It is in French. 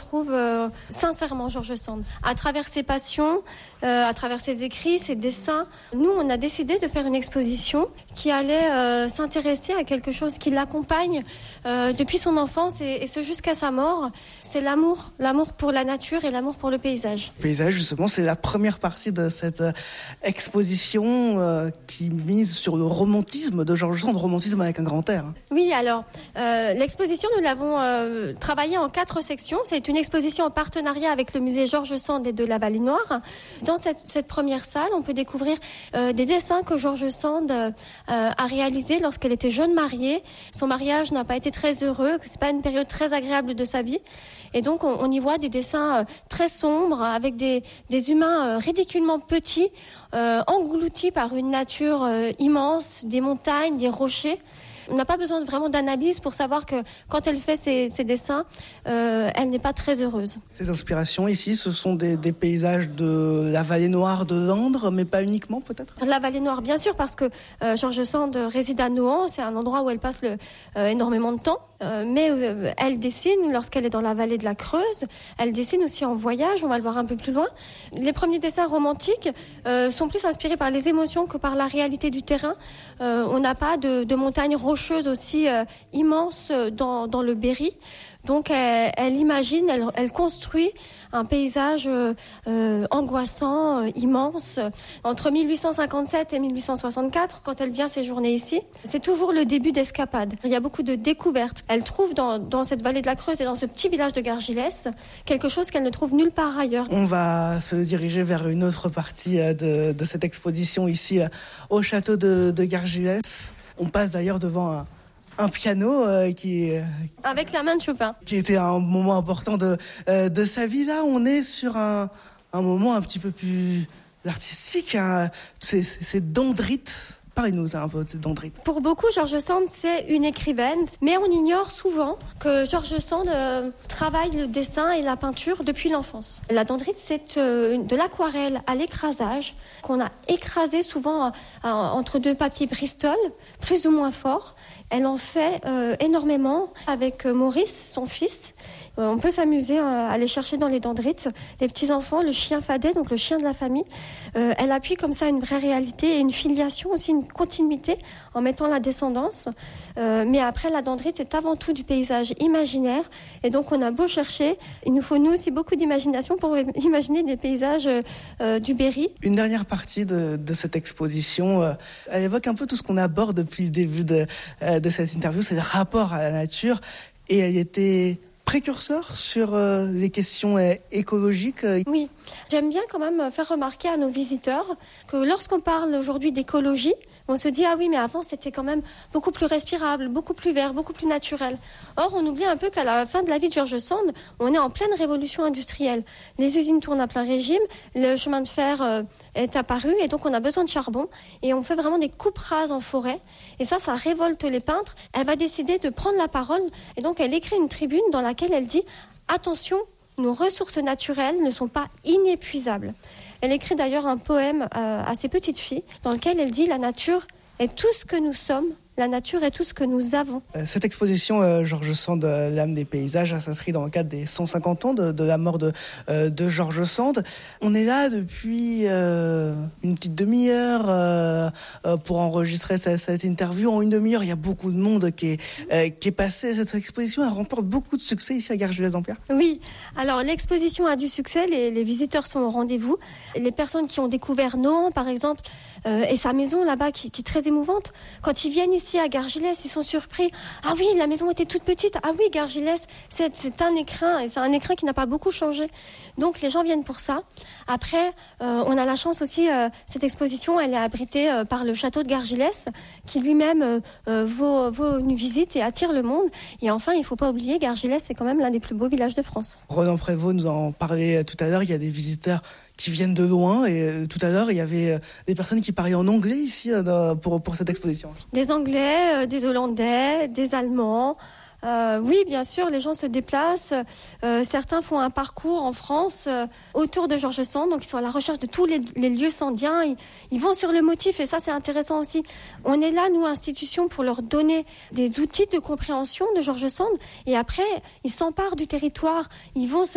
retrouve sincèrement George Sand. À travers ses passions, à travers ses écrits, ses dessins, nous, on a décidé de faire une exposition qui allait s'intéresser à quelque chose qui l'accompagne depuis son enfance et ce jusqu'à sa mort. C'est l'amour pour la nature et l'amour pour le paysage. Le paysage, justement, c'est la première partie de cette exposition qui mise sur le romantisme de George Sand, romantisme avec un grand R. Oui, alors, l'exposition, nous l'avons travaillée en 4 sections. C'est une exposition en partenariat avec le musée George Sand et de la Vallée Noire. Dans cette première salle, on peut découvrir des dessins que George Sand a réalisés lorsqu'elle était jeune mariée. Son mariage n'a pas été très heureux, c'est pas une période très agréable de sa vie. Et donc, on y voit des dessins très sombres, avec des humains ridiculement petits, engloutis par une nature immense, des montagnes, des rochers. On n'a pas besoin vraiment d'analyse pour savoir que quand elle fait ses dessins, elle n'est pas très heureuse. Ces inspirations ici, ce sont des paysages de la Vallée Noire de Landres, mais pas uniquement peut-être ? La Vallée Noire, bien sûr, parce que George Sand réside à Nohant, c'est un endroit où elle passe énormément de temps. Mais elle dessine lorsqu'elle est dans la vallée de la Creuse. Elle dessine aussi en voyage, on va le voir un peu plus loin. Les premiers dessins romantiques sont plus inspirés par les émotions que par la réalité du terrain. On n'a pas de montagnes rocheuses aussi immenses dans le Berry. Donc elle imagine, elle construit un paysage angoissant, immense. Entre 1857 et 1864, quand elle vient séjourner ici, c'est toujours le début d'escapade. Il y a beaucoup de découvertes. Elle trouve dans cette vallée de la Creuse et dans ce petit village de Gargilès quelque chose qu'elle ne trouve nulle part ailleurs. On va se diriger vers une autre partie de cette exposition ici au château de Gargilès. On passe d'ailleurs devant un piano avec la main de Chopin, qui était un moment important de sa vie. Là, on est sur un moment un petit peu plus artistique. Hein. C'est Dondrite. Parlez-nous un peu de Dondrite. Pour beaucoup, George Sand, c'est une écrivaine, mais on ignore souvent que George Sand travaille le dessin et la peinture depuis l'enfance. La Dondrite, c'est de l'aquarelle à l'écrasage qu'on a écrasé souvent entre 2 papiers Bristol, plus ou moins forts. Elle en fait énormément avec Maurice, son fils. On peut s'amuser à aller chercher dans les dendrites les petits-enfants, le chien Fadet, donc le chien de la famille. Elle appuie comme ça une vraie réalité et une filiation, aussi une continuité en mettant la descendance. Mais après, la dendrite, c'est avant tout du paysage imaginaire. Et donc, on a beau chercher, il nous faut nous aussi beaucoup d'imagination pour imaginer des paysages du Berry. Une dernière partie de cette exposition, elle évoque un peu tout ce qu'on aborde depuis le début de cette interview, c'est le rapport à la nature. Et elle était précurseur sur les questions écologiques. Oui, j'aime bien quand même faire remarquer à nos visiteurs que lorsqu'on parle aujourd'hui d'écologie, on se dit, ah oui, mais avant, c'était quand même beaucoup plus respirable, beaucoup plus vert, beaucoup plus naturel. Or, on oublie un peu qu'à la fin de la vie de George Sand, on est en pleine révolution industrielle. Les usines tournent à plein régime, le chemin de fer est apparu, et donc on a besoin de charbon. Et on fait vraiment des coupes rases en forêt. Et ça révolte les peintres. Elle va décider de prendre la parole. Et donc, elle écrit une tribune dans laquelle elle dit, attention, nos ressources naturelles ne sont pas inépuisables. Elle écrit d'ailleurs un poème à ses petites filles dans lequel elle dit « La nature est tout ce que nous sommes, la nature est tout ce que nous avons ». Cette exposition George Sand, l'âme des paysages, s'inscrit dans le cadre des 150 ans de la mort de George Sand. On est là depuis une petite demi-heure pour enregistrer cette interview. En une demi-heure, il y a beaucoup de monde qui est passé. Cette exposition, elle remporte beaucoup de succès ici à Gargilès-Dampierre. Oui, alors l'exposition a du succès, les visiteurs sont au rendez-vous. Les personnes qui ont découvert Nohant, par exemple, et sa maison là-bas qui est très émouvante, quand ils viennent ici à Gargilès, ils sont surpris. Ah oui, la maison était toute petite. Ah oui, Gargilès, c'est un écrin, et c'est un écrin qui n'a pas beaucoup changé. Donc les gens viennent pour ça. Après, on a la chance aussi, cette exposition, elle est abritée par le château de Gargilès, qui lui-même vaut une visite et attire le monde. Et enfin, il ne faut pas oublier, Gargilès, c'est quand même l'un des plus beaux villages de France. Ronan Prévost nous en parlait tout à l'heure, il y a des visiteurs qui viennent de loin, et tout à l'heure il y avait des personnes qui parlaient en anglais ici pour cette exposition. Des Anglais, des Hollandais, des Allemands. Oui, bien sûr, les gens se déplacent. Certains font un parcours en France autour de George Sand, donc ils sont à la recherche de tous les lieux sandiens. Ils vont sur le motif, et ça c'est intéressant aussi. On est là, nous, institution, pour leur donner des outils de compréhension de George Sand, et après, ils s'emparent du territoire. Ils vont se